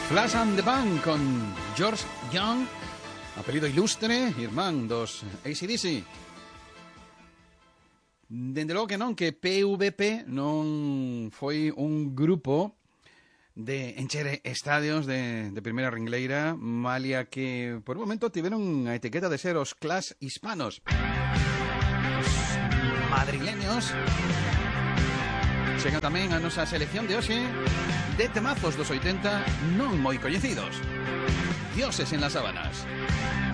Flash and the Pan con George Young, apelido ilustre, irmán dos AC/DC. Dende logo que non, que PVP non foi un grupo de encher estadios de primeira ringleira, malia que por un momento tiveron a etiqueta de ser os Clash hispanos. Os madrileños chegan tamén a nosa selección de hoxe de temazos dos 80 non moi coñecidos. Dioses en las sábanas.